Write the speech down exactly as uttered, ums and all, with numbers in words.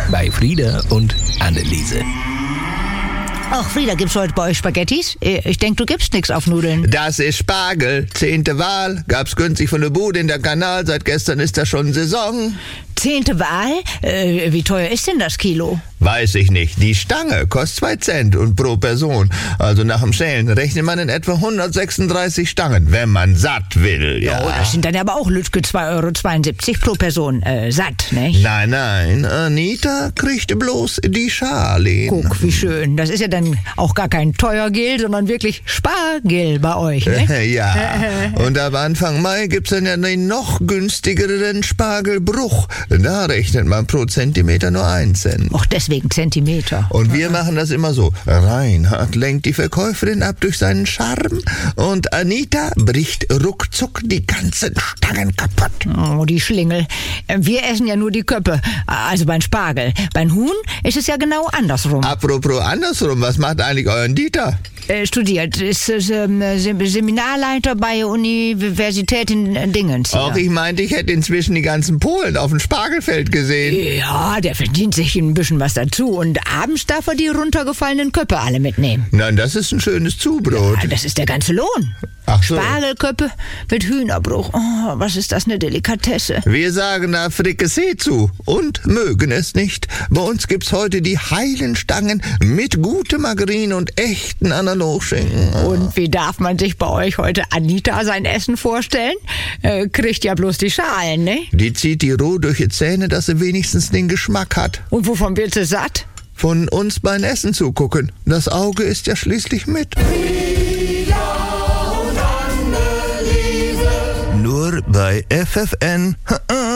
bei Frieda und Anneliese. Ach, Frieda, gibt's heute bei euch Spaghettis? Ich denke, du gibst nichts auf Nudeln. Das ist Spargel. Zehnte Wahl. Gab's günstig von der Bude in der Kanal. Seit gestern ist das schon Saison. Zehnte Wahl? Äh, wie teuer ist denn das Kilo? Weiß ich nicht. Die Stange kostet zwei Cent und pro Person. Also nach dem Schälen rechnet man in etwa hundertsechsunddreißig Stangen, wenn man satt will, ja. Oh, das sind dann aber auch Lütke zwei Euro zweiundsiebzig pro Person. Äh, satt, nicht? Nein, nein. Anita kriegt bloß die Schale. Guck, wie schön. Das ist ja dann auch gar kein Teuergel, sondern wirklich Spargel bei euch, ne? Ja. Und ab Anfang Mai gibt's dann ja den noch günstigeren Spargelbruch. Da rechnet man pro Zentimeter nur ein Cent. Och, deswegen Zentimeter. Und wir machen das immer so. Reinhard lenkt die Verkäuferin ab durch seinen Charme und Anita bricht ruckzuck die ganzen Stangen kaputt. Oh, die Schlingel. Wir essen ja nur die Köppe, also beim Spargel. Beim Huhn ist es ja genau andersrum. Apropos andersrum, was macht eigentlich euer Dieter? Äh, studiert, ist äh, Seminarleiter bei Universität in Dingens. Auch ich meinte, ich hätte inzwischen die ganzen Polen auf dem Spargelfeld gesehen. Ja, der verdient sich ein bisschen was dazu und abends darf er die runtergefallenen Köppe alle mitnehmen. Na, das ist ein schönes Zubrot. Ja, das ist der ganze Lohn. Ach so. Spargelköppe mit Hühnerbruch. Oh, was ist das eine Delikatesse. Wir sagen da Frikassee zu und mögen es nicht. Bei uns gibt's heute die heilen Stangen mit gutem Margarine und echten Analogschinken. Und wie darf man sich bei euch heute Anita sein Essen vorstellen? Äh, kriegt ja bloß die Schalen, ne? Die zieht die roh durch die Zähne, dass sie wenigstens den Geschmack hat. Und wovon wird sie satt? Von uns beim Essen zugucken. Das Auge ist ja schließlich mit. Nur bei F F N